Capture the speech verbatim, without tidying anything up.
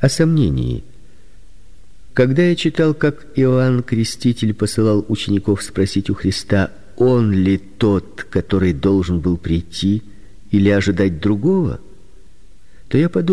о сомнении. Когда я читал, как Иоанн Креститель посылал учеников спросить у Христа, он ли тот, который должен был прийти, или ожидать другого, то я подумал: